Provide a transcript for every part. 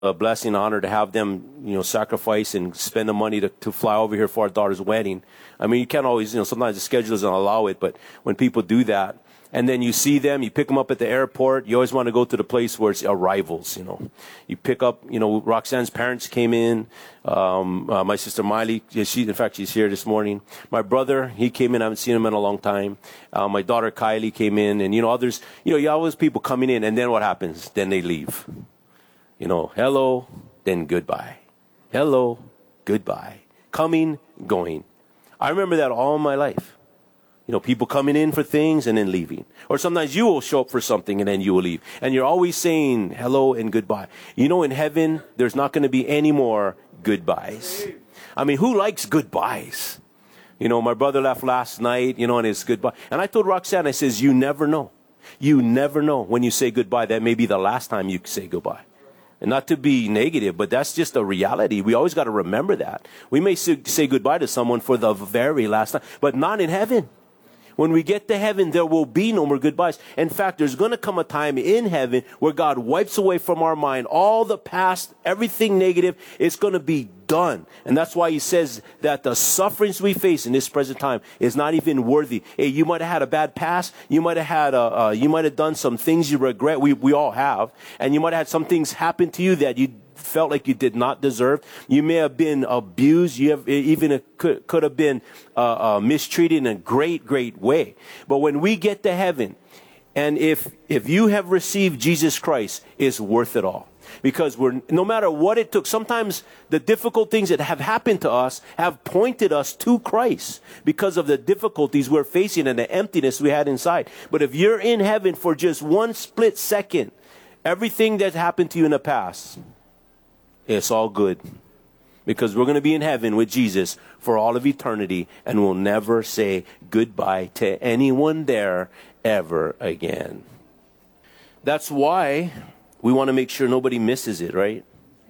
a blessing and honor to have them, sacrifice and spend the money to fly over here for our daughter's wedding. I mean, you can't always, sometimes the schedule doesn't allow it, but when people do that, and then you see them, you pick them up at the airport, you always want to go to the place where it's arrivals, You pick up, Roxanne's parents came in, my sister Miley, in fact, she's here this morning. My brother, he came in, I haven't seen him in a long time. My daughter Kylie came in, and, others, you always people coming in, and then what happens? Then they leave. Hello, then goodbye. Hello, goodbye. Coming, going. I remember that all my life. People coming in for things and then leaving. Or sometimes you will show up for something and then you will leave. And you're always saying hello and goodbye. In heaven, there's not going to be any more goodbyes. I mean, who likes goodbyes? My brother left last night, and his goodbye. And I told Roxanne, I says, you never know. You never know when you say goodbye. That may be the last time you say goodbye. And not to be negative, but that's just a reality. We always got to remember that. We may say goodbye to someone for the very last time, but not in heaven. When we get to heaven, there will be no more goodbyes. In fact, there's going to come a time in heaven where God wipes away from our mind all the past, everything negative. It's going to be done. And that's why he says that the sufferings we face in this present time is not even worthy. Hey, you might have had a bad past. You might have done some things you regret. We all have. And you might have had some things happen to you that you felt like you did not deserve. You may have been abused. You have even could have been mistreated in a great, great way. But when we get to heaven, and if you have received Jesus Christ, it's worth it all. Because no matter what it took, sometimes the difficult things that have happened to us have pointed us to Christ because of the difficulties we're facing and the emptiness we had inside. But if you're in heaven for just one split second, everything that happened to you in the past, it's all good. Because we're going to be in heaven with Jesus for all of eternity, and we'll never say goodbye to anyone there ever again. That's why we want to make sure nobody misses it, right?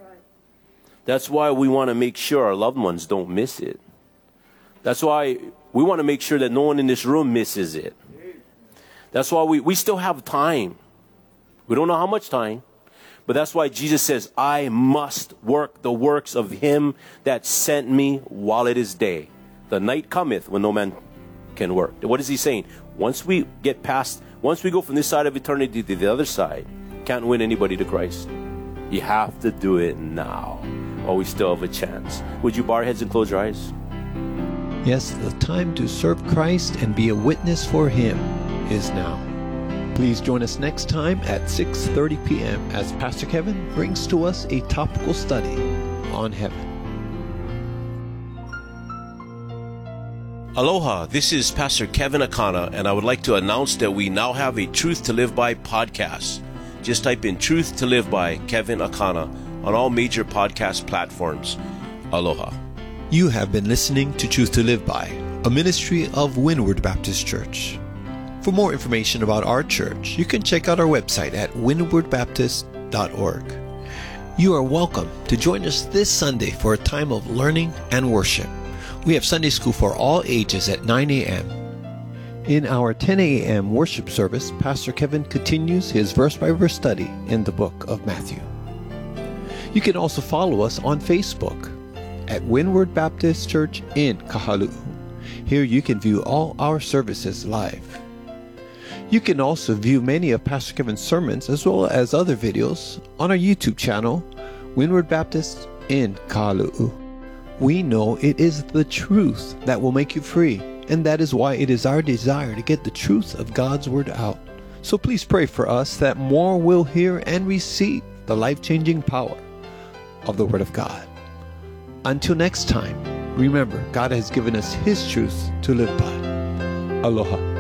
That's why we want to make sure our loved ones don't miss it. That's why we want to make sure that no one in this room misses it. That's why we still have time. We don't know how much time. But that's why Jesus says, I must work the works of him that sent me while it is day. The night cometh when no man can work. What is he saying? Once we go from this side of eternity to the other side, can't win anybody to Christ. You have to do it now, while we still have a chance. Would you bow your heads and close your eyes? Yes, the time to serve Christ and be a witness for him is now. Please join us next time at 6:30 p.m. as Pastor Kevin brings to us a topical study on heaven. Aloha, this is Pastor Kevin Akana, and I would like to announce that we now have a Truth to Live By podcast. Just type in Truth to Live By Kevin Akana on all major podcast platforms. Aloha. You have been listening to Truth to Live By, a ministry of Windward Baptist Church. For more information about our church, you can check out our website at windwardbaptist.org. You are welcome to join us this Sunday for a time of learning and worship. We have Sunday school for all ages at 9 a.m. In our 10 a.m. worship service, Pastor Kevin continues his verse-by-verse study in the book of Matthew. You can also follow us on Facebook at Windward Baptist Church in Kahalu'u. Here you can view all our services live. You can also view many of Pastor Kevin's sermons as well as other videos on our YouTube channel, Windward Baptist in Kahalu'u. We know it is the truth that will make you free, and that is why it is our desire to get the truth of God's Word out. So please pray for us that more will hear and receive the life-changing power of the Word of God. Until next time, remember, God has given us His truth to live by. Aloha.